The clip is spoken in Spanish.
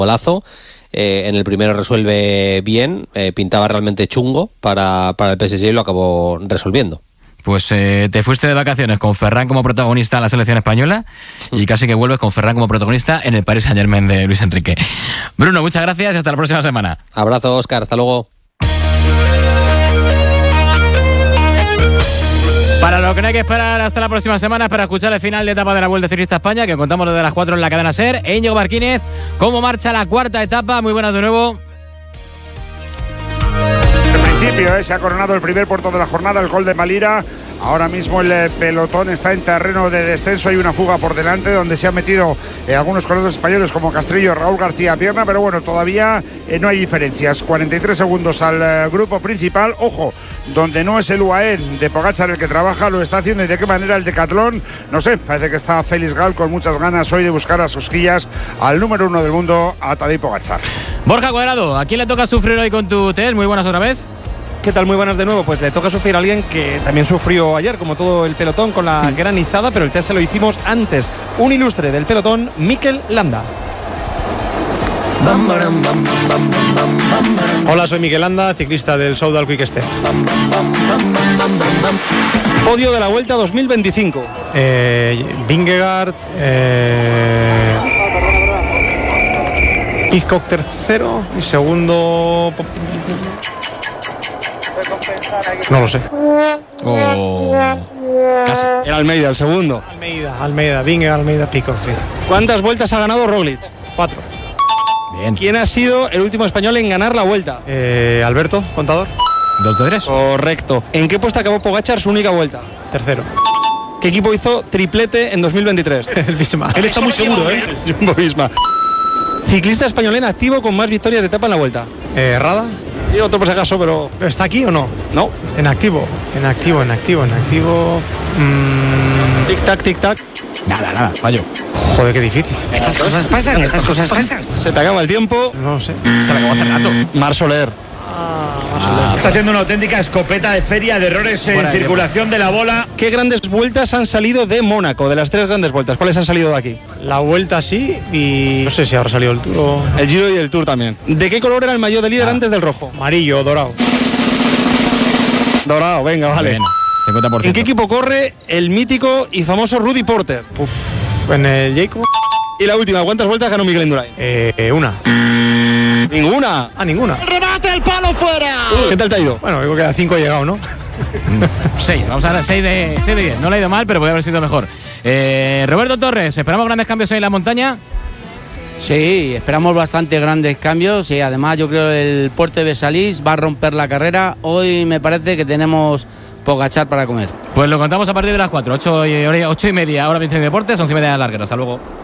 golazo. En el primero resuelve bien, pintaba realmente chungo para el PSG y lo acabó resolviendo. Pues te fuiste de vacaciones con Ferran como protagonista en la selección española y casi que vuelves con Ferran como protagonista en el Paris Saint-Germain de Luis Enrique. Bruno, muchas gracias y hasta la próxima semana. Abrazo, Óscar, hasta luego. Para lo que no hay que esperar hasta la próxima semana para escuchar el final de etapa de la Vuelta Ciclista a España, que contamos desde las 4 en la cadena SER. Íñigo Martínez, ¿cómo marcha la cuarta etapa? Muy buenas de nuevo. En principio se ha coronado el primer puerto de la jornada, el Col de Malira. Ahora mismo el pelotón está en terreno de descenso. Hay una fuga por delante donde se han metido algunos corredores españoles como Castrillo, Raúl García Pierna, pero bueno, todavía no hay diferencias. 43 segundos al grupo principal. Ojo, donde no es el UAE de Pogačar el que trabaja, lo está haciendo. Y de qué manera el Decathlon, no sé, parece que está Félix Gal con muchas ganas hoy de buscar a sus quillas al número 1 del mundo, a Tadej Pogačar. Borja Cuadrado, ¿a quién le toca sufrir hoy con tu test? Muy buenas otra vez. ¿Qué tal? Muy buenas de nuevo. Pues le toca sufrir a alguien que también sufrió ayer, como todo el pelotón, con la granizada, pero el test se lo hicimos antes. Un ilustre del pelotón, Mikel Landa. Hola, soy Mikel Landa, ciclista del Soudal Quick Step. Podio de la Vuelta 2025. Vingegaard, Pidcock tercero y segundo... No lo sé. Casi. Era Almeida el segundo. Almeida, Vingegaard, Almeida, Pidcock. Sí. ¿Cuántas vueltas ha ganado Roglic? 4. Bien. ¿Quién ha sido el último español en ganar la Vuelta? Alberto, contador. 2 de 3. Correcto. ¿En qué puesto acabó Pogačar su única Vuelta? Tercero. ¿Qué equipo hizo triplete en 2023? El Visma. Él está muy seguro, ¿eh? Jumbo Visma. Ciclista español en activo con más victorias de etapa en la Vuelta. Rada. Y otro por si acaso, pero... ¿Está aquí o no? No. En activo. Tic-tac, tic-tac. Nada, fallo. Joder, qué difícil. Estas cosas pasan. Se te acaba el tiempo. No sé. Se la acabó hace rato. Mar Soler. Está haciendo una auténtica escopeta de feria de errores en circulación de la bola. ¿Qué grandes vueltas han salido de Mónaco? De las 3 grandes vueltas, ¿cuáles han salido de aquí? La Vuelta sí y... No sé si habrá salido el Tour o... El Giro y el Tour también. ¿De qué color era el maillot de líder antes del rojo? Amarillo o dorado. Dorado, venga, vale. Bien, 50%. ¿En qué equipo corre el mítico y famoso Rudy Porter? En el Jacob. Y la última, ¿cuántas vueltas ganó Miguel Indurain? Una. Ninguna. Ninguna. ¡Remate el palo fuera! ¿Qué tal te ha ido? Bueno, digo que a 5 he llegado, ¿no? 6, vamos a dar 6 de 10. No le ha ido mal, pero podría haber sido mejor. Roberto Torres, ¿esperamos grandes cambios hoy en la montaña? Sí, esperamos bastante grandes cambios y además yo creo que el Puerto de Besalís va a romper la carrera. Hoy me parece que tenemos Pogačar para comer. Pues lo contamos a partir de las 4, 8 y media, hora 20 de deportes, 11 y media de larguero. Hasta luego.